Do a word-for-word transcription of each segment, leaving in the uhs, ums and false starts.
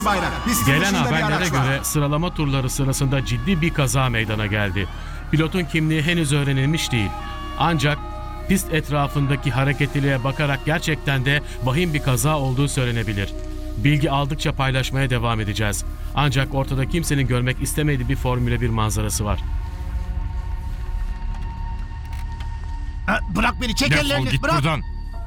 bayrak. Pistin Gelen dışında bir haberlere araç var. göre sıralama turları sırasında ciddi bir kaza meydana geldi. Pilotun kimliği henüz öğrenilmiş değil. Ancak pist etrafındaki hareketliliğe bakarak gerçekten de vahim bir kaza olduğu söylenebilir. Bilgi aldıkça paylaşmaya devam edeceğiz. Ancak ortada kimsenin görmek istemediği bir Formula bir manzarası var. Ha, bırak beni, çek Defol ellerini, git bırak. buradan.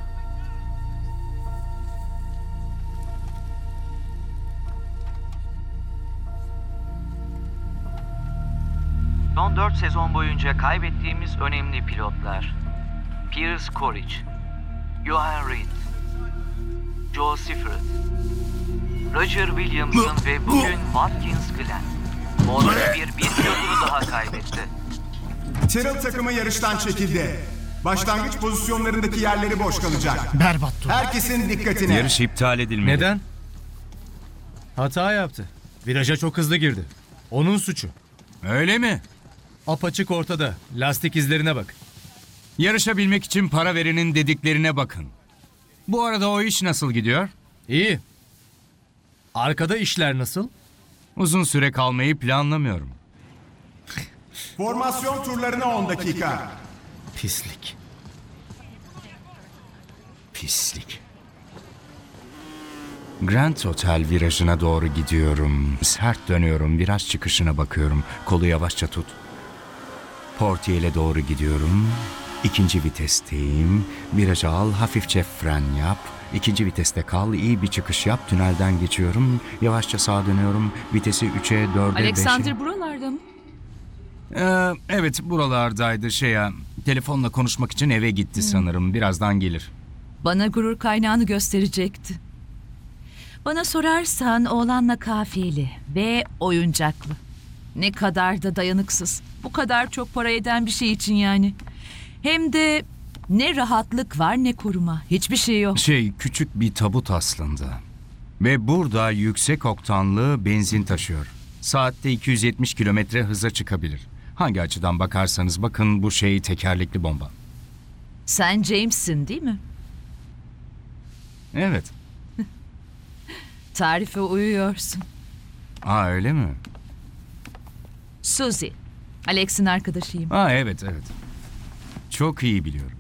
Son dört sezon boyunca kaybettiğimiz önemli pilotlar. Piers Couric, Johan Reed, Joe Siffert, Roger Williamson ve bugün Watkins Glen. Formula bir bir pilotunu daha kaybetti. Tyrrell takımı yarıştan çekildi. Başlangıç pozisyonlarındaki yerleri boş kalacak. Berbat dur. Herkesin dikkatine. Yarış iptal edilmedi. Neden? Hata yaptı. Viraja çok hızlı girdi. Onun suçu. Öyle mi? Apaçık ortada. Lastik izlerine bak. Yarışabilmek için para verenin dediklerine bakın. Bu arada o iş nasıl gidiyor? İyi. Arkada işler nasıl? Uzun süre kalmayı planlamıyorum. Formasyon turlarına on dakika. Pislik. Pislik. Grand Hotel virajına doğru gidiyorum. Sert dönüyorum. Viraj çıkışına bakıyorum. Kolu yavaşça tut. Portiyele doğru gidiyorum. İkinci vitesteyim. Virajı al, hafifçe fren yap. İkinci viteste kal, iyi bir çıkış yap. Tünelden geçiyorum. Yavaşça sağa dönüyorum. Vitesi üçe, dörde, beşe. Alexander buralarda mı? Ee, evet, buralardaydı şey ya. Telefonla konuşmak için eve gitti sanırım. Birazdan gelir. Bana gurur kaynağını gösterecekti. Bana sorarsan oğlanla kafiyeli ve oyuncaklı. Ne kadar da dayanıksız. Bu kadar çok para eden bir şey için yani. Hem de ne rahatlık var ne koruma. Hiçbir şey yok. Şey, küçük bir tabut aslında. Ve burada yüksek oktanlı benzin taşıyor. Saatte iki yüz yetmiş kilometre hıza çıkabilir. Hangi açıdan bakarsanız bakın, bu şey tekerlekli bomba. Sen James'sin değil mi? Evet. Tarife uyuyorsun. Aa, öyle mi? Suzy. Alex'in arkadaşıyım. Aa, evet evet. Çok iyi biliyorum.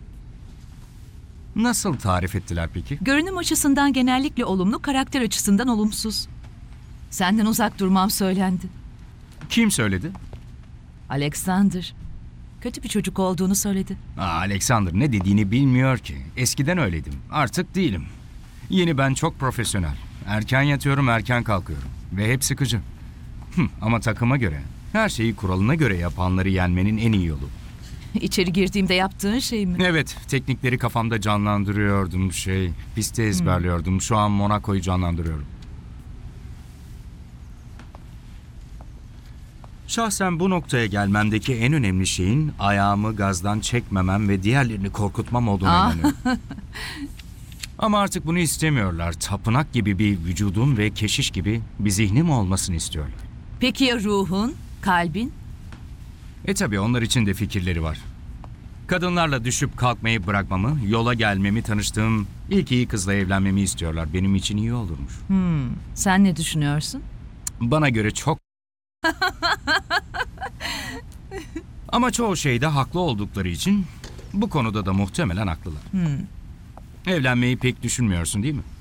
Nasıl tarif ettiler peki? Görünüm açısından genellikle olumlu, karakter açısından olumsuz. Senden uzak durmam söylendi. Kim söyledi? Alexander. Kötü bir çocuk olduğunu söyledi. Aa, Alexander ne dediğini bilmiyor ki. Eskiden öyleydim. Artık değilim. Yeni ben çok profesyonel. Erken yatıyorum, erken kalkıyorum. Ve hep sıkıcı. Hıh, ama takıma göre, her şeyi kuralına göre yapanları yenmenin en iyi yolu. İçeri girdiğimde yaptığın şey mi? Evet, teknikleri kafamda canlandırıyordum şey. Pisti ezberliyordum. Şu an Monaco'yu canlandırıyorum. Şahsen bu noktaya gelmemdeki en önemli şeyin ayağımı gazdan çekmemem ve diğerlerini korkutmam olduğuna Ah. inanıyorum. Ama artık bunu istemiyorlar. Tapınak gibi bir vücudum ve keşiş gibi bir zihnim olmasını istiyorlar. Peki ya ruhun, kalbin? E tabii onlar için de fikirleri var. Kadınlarla düşüp kalkmayı bırakmamı, yola gelmemi, tanıştığım ilk iyi kızla evlenmemi istiyorlar. Benim için iyi olurmuş. Hmm, sen ne düşünüyorsun? Bana göre çok... Ama çoğu şeyde haklı oldukları için bu konuda da muhtemelen haklılar. Hmm. Evlenmeyi pek düşünmüyorsun değil mi?